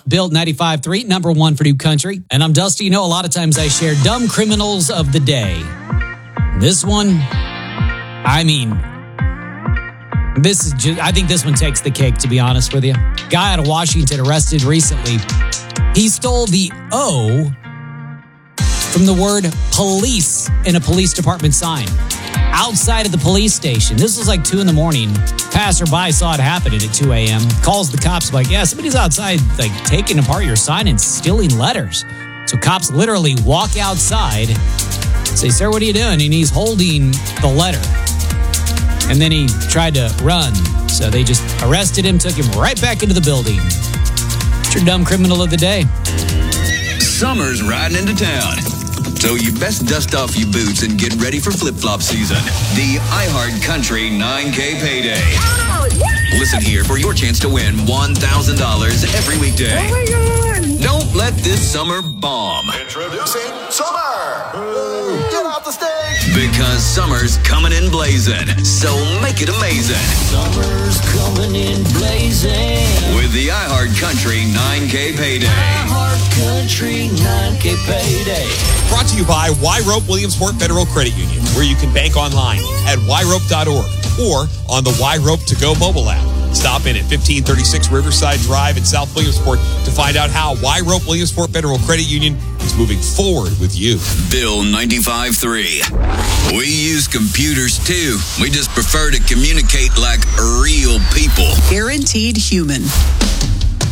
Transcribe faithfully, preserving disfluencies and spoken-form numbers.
Built ninety-five point three, number one for New Country. And I'm Dusty. You know, a lot of times I share dumb criminals of the day. This one, I mean, this is just, I think this one takes the cake, to be honest with you. Guy out of Washington arrested recently. He stole the O from the word police in a police department sign outside of the police station. This was like two in the morning. Passerby saw it happen at two a.m. Calls the cops like, yeah, somebody's outside like taking apart your sign and stealing letters. So cops literally walk outside, say, sir, what are you doing? And he's holding the letter. And then he tried to run. So they just arrested him, took him right back into the building. It's your dumb criminal of the day. Summer's riding into town, so you best dust off your boots and get ready for flip-flop season. The iHeart Country nine K Payday. Listen here for your chance to win one thousand dollars every weekday. Oh my God! Don't let this summer bomb. Introducing Summer! Get off the stage! Because summer's coming in blazing, so make it amazing. Summer's coming in blazing. With the iHeart Country nine K Payday. iHeart Country nine K Payday. Brought to you by Y Rope Williamsport Federal Credit Union, where you can bank online at y rope dot org or on the Y Rope to Go mobile app. Stop in at fifteen thirty-six Riverside Drive in South Williamsport to find out how Y Rope Williamsport Federal Credit Union is moving forward with you. Bill ninety-five point three. We use computers too. We just prefer to communicate like real people. Guaranteed human.